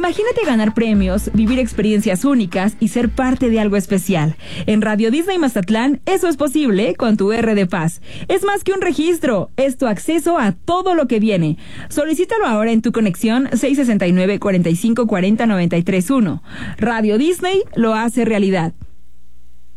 Imagínate ganar premios, vivir experiencias únicas y ser parte de algo especial. En Radio Disney Mazatlán, eso es posible con tu R de Paz. Es más que un registro, es tu acceso a todo lo que viene. Solicítalo ahora en tu conexión 669-4540-931. Radio Disney lo hace realidad.